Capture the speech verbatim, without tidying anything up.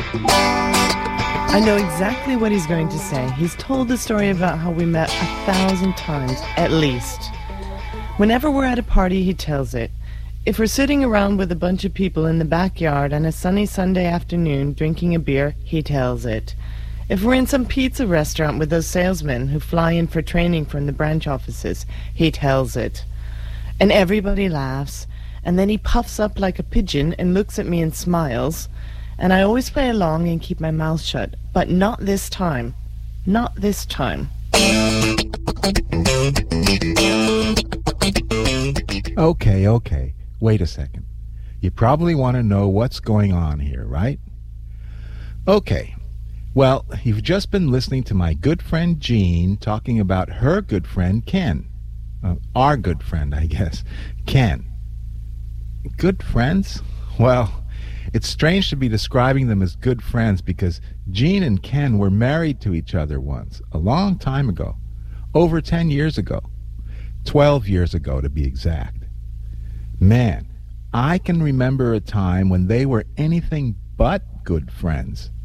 I know exactly what he's going to say. He's told the story about how we met a thousand times, at least. Whenever we're at a party, he tells it. If we're sitting around with a bunch of people in the backyard on a sunny Sunday afternoon drinking a beer, he tells it. If we're in some pizza restaurant with those salesmen who fly in for training from the branch offices, he tells it. And everybody laughs, and then he puffs up like a pigeon and looks at me and smiles. And I always play along and keep my mouth shut. But not this time. Not this time. Okay, okay. Wait a second. You probably want to know what's going on here, right? Okay. Well, you've just been listening to my good friend Jean talking about her good friend Ken. Uh, our good friend, I guess. Ken. Good friends? Well, it's strange to be describing them as good friends because Jean and Ken were married to each other once, a long time ago, over ten years ago, twelve years ago to be exact. Man, I can remember a time when they were anything but good friends.